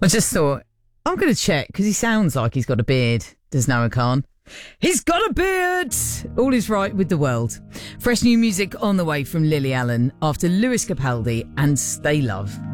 I just thought, I'm going to check, because he sounds like he's got a beard, does Noah Khan. He's got a beard! All is right with the world. Fresh new music on the way from Lily Allen after Lewis Capaldi and Stay Love.